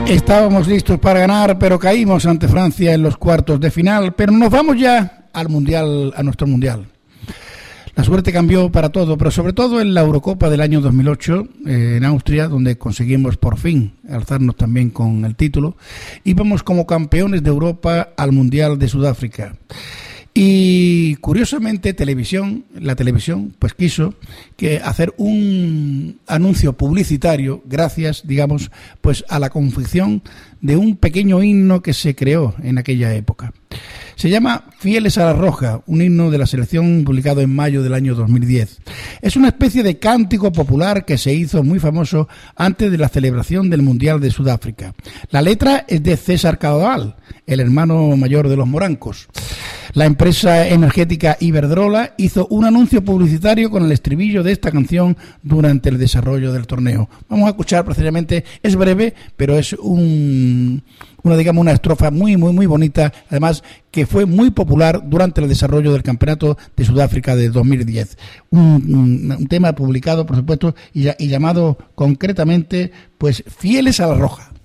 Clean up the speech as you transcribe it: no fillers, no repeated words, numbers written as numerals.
Estábamos listos para ganar, pero caímos ante Francia en los cuartos de final. Pero nos vamos ya al mundial, a nuestro mundial. La suerte cambió para todo, pero sobre todo en la Eurocopa del año 2008 en Austria, donde conseguimos por fin alzarnos también con el título. Íbamos como campeones de Europa al Mundial de Sudáfrica. Y curiosamente la televisión pues quiso hacer un anuncio publicitario gracias, digamos, pues a la confección de un pequeño himno que se creó en aquella época. Se llama Fieles a la Roja, un himno de la selección publicado en mayo del año 2010. Es una especie de cántico popular que se hizo muy famoso antes de la celebración del Mundial de Sudáfrica. La letra es de César Cabal, el hermano mayor de los morancos. La empresa energética Iberdrola hizo un anuncio publicitario con el estribillo de esta canción durante el desarrollo del torneo. Vamos a escuchar precisamente, es breve, pero es una estrofa muy bonita, además que fue muy popular durante el desarrollo del Campeonato de Sudáfrica de 2010. Un tema publicado, por supuesto, y llamado concretamente, pues, Fieles a la Roja.